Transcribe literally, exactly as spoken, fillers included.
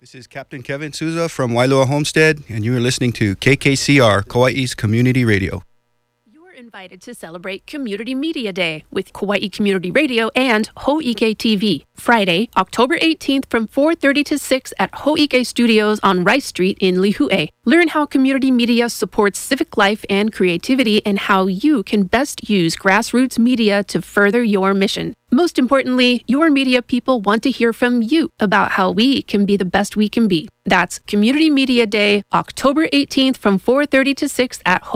This is Captain Kevin Souza from Wailoa Homestead, and you are listening to K K C R, Kauai's Community Radio. You're invited to celebrate Community Media Day with Kauai Community Radio and Ho'ike T V, Friday, October eighteenth from four thirty to six at Ho'ike Studios on Rice Street in Lihue. Learn how community media supports civic life and creativity and how you can best use grassroots media to further your mission. Most importantly, your media people want to hear from you about how we can be the best we can be. That's Community Media Day, October eighteenth from four thirty to six at